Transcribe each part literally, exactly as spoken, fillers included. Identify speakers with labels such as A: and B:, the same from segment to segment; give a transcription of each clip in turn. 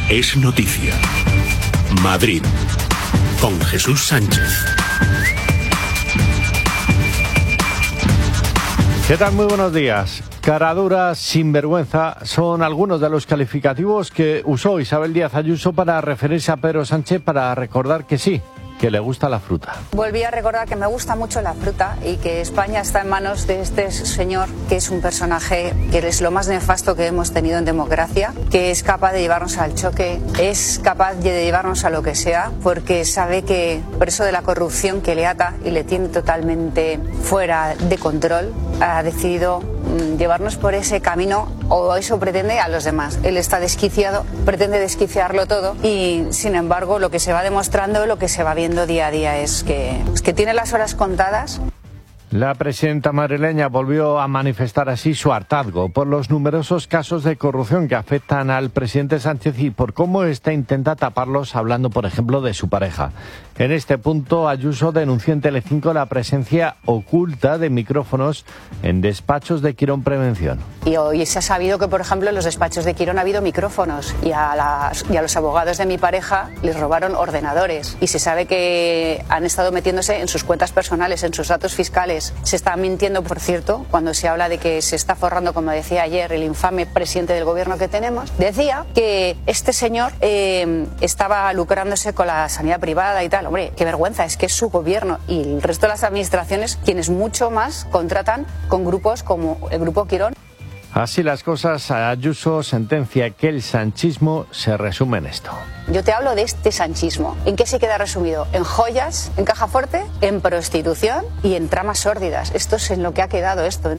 A: es noticia. Madrid, con Jesús Sánchez.
B: ¿Qué tal? Muy buenos días. Caradura, sinvergüenza, son algunos de los calificativos que usó Isabel Díaz Ayuso para referirse a Pedro Sánchez, para recordar que sí, que le gusta la fruta.
C: Volví a recordar que me gusta mucho la fruta y que España está en manos de este señor, que es un personaje que es lo más nefasto que hemos tenido en democracia, que es capaz de llevarnos al choque, es capaz de llevarnos a lo que sea, porque sabe que por eso de la corrupción que le ata y le tiene totalmente fuera de control, ha decidido mm, llevarnos por ese camino, o eso pretende a los demás. Él está desquiciado, pretende desquiciarlo todo y sin embargo lo que se va demostrando, lo que se va viendo día a día es que, es que tiene las horas contadas.
B: La presidenta madrileña volvió a manifestar así su hartazgo por los numerosos casos de corrupción que afectan al presidente Sánchez y por cómo éste intenta taparlos, hablando, por ejemplo, de su pareja. En este punto, Ayuso denunció en Telecinco la presencia oculta de micrófonos en despachos de Quirón Prevención.
C: Y hoy se ha sabido que, por ejemplo, en los despachos de Quirón ha habido micrófonos y a, las, y a los abogados de mi pareja les robaron ordenadores. Y se sabe que han estado metiéndose en sus cuentas personales, en sus datos fiscales. Se está mintiendo, por cierto, cuando se habla de que se está forrando, como decía ayer, el infame presidente del gobierno que tenemos. Decía que este señor eh, estaba lucrándose con la sanidad privada y tal. Hombre, qué vergüenza, es que es su gobierno y el resto de las administraciones quienes mucho más contratan con grupos como el Grupo Quirón.
B: Así las cosas, Ayuso sentencia que el sanchismo se resume en esto.
C: Yo te hablo de este sanchismo. ¿En qué se queda resumido? En joyas, en caja fuerte, en prostitución y en tramas sórdidas. Esto es en lo que ha quedado esto.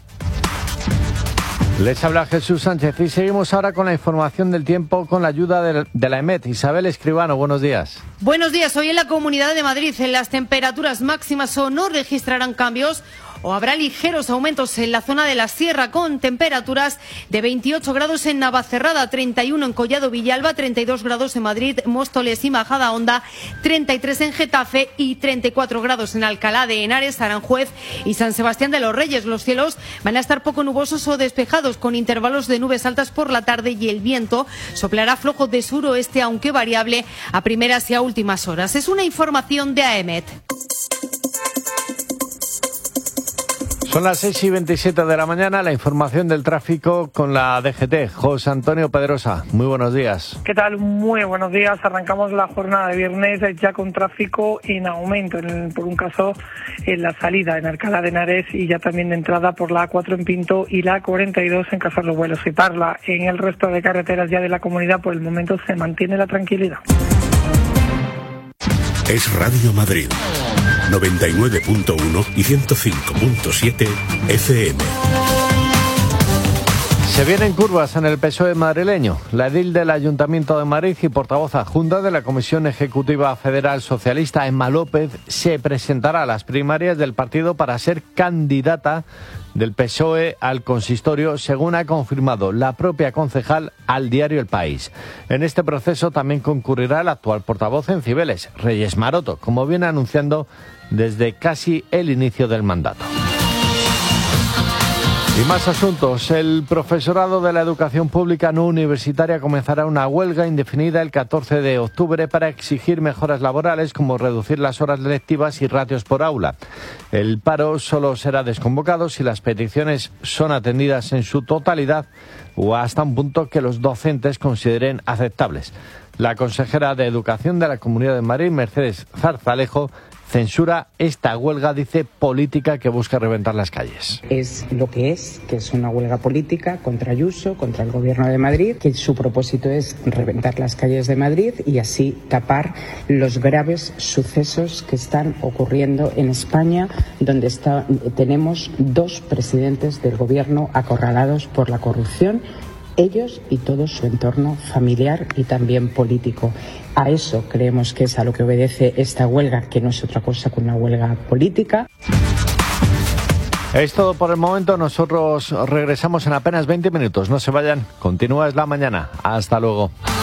B: Les habla Jesús Sánchez y seguimos ahora con la información del tiempo con la ayuda de, de la EMET. Isabel Escribano, buenos días.
D: Buenos días. Hoy en la Comunidad de Madrid, en las temperaturas máximas o no registrarán cambios o habrá ligeros aumentos en la zona de la sierra, con temperaturas de veintiocho grados en Navacerrada, treinta y uno en Collado Villalba, treinta y dos grados en Madrid, Móstoles y Majadahonda, treinta y tres en Getafe y treinta y cuatro grados en Alcalá de Henares, Aranjuez y San Sebastián de los Reyes. Los cielos van a estar poco nubosos o despejados, con intervalos de nubes altas por la tarde, y el viento soplará flojo de suroeste, aunque variable a primeras y a últimas horas. Es una información de AEMET.
B: Son las seis y veintisiete de la mañana, la información del tráfico con la D G T. José Antonio Pedrosa, muy buenos días.
E: ¿Qué tal? Muy buenos días. Arrancamos la jornada de viernes ya con tráfico en aumento, en el, por un caso en la salida en Alcalá de Henares y ya también de entrada por la A cuatro en Pinto y la A cuarenta y dos en Casar los Buelos y Parla. En el resto de carreteras ya de la comunidad por el momento se mantiene la tranquilidad.
A: Es Radio Madrid, noventa y nueve punto uno y ciento cinco punto siete F M.
B: Se vienen curvas en el P S O E madrileño. La edil del Ayuntamiento de Madrid y portavoz adjunta de la Comisión Ejecutiva Federal Socialista, Emma López, se presentará a las primarias del partido para ser candidata del P S O E al consistorio, según ha confirmado la propia concejal al diario El País. En este proceso también concurrirá el actual portavoz en Cibeles, Reyes Maroto, como viene anunciando desde casi el inicio del mandato. Y más asuntos. El profesorado de la educación pública no universitaria comenzará una huelga indefinida el catorce de octubre para exigir mejoras laborales, como reducir las horas lectivas y ratios por aula. El paro solo será desconvocado si las peticiones son atendidas en su totalidad o hasta un punto que los docentes consideren aceptables. La consejera de Educación de la Comunidad de Madrid, Mercedes Zarzalejo, censura esta huelga, dice, política que busca reventar las calles.
F: Es lo que es, que es una huelga política contra Ayuso, contra el Gobierno de Madrid, que su propósito es reventar las calles de Madrid y así tapar los graves sucesos que están ocurriendo en España, donde está, tenemos dos presidentes del Gobierno acorralados por la corrupción, ellos y todo su entorno familiar y también político. A eso creemos que es a lo que obedece esta huelga, que no es otra cosa que una huelga política.
B: Es todo por el momento. Nosotros regresamos en apenas veinte minutos. No se vayan. Continúa Es la Mañana. Hasta luego.